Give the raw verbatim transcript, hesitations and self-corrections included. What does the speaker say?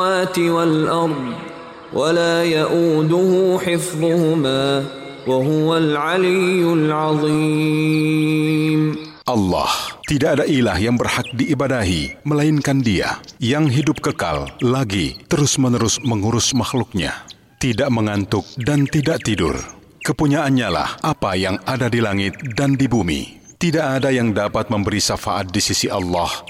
والأرض ولا يؤوده حفظهما وهو العلي العظيم. Allah, tidak ada ilah yang berhak diibadahi, melainkan Dia, yang hidup kekal, lagi terus-menerus mengurus makhluknya, tidak mengantuk dan tidak tidur. Kepunyaannya lah apa yang ada di langit dan di bumi. Tidak ada yang dapat memberi syafaat di sisi Allah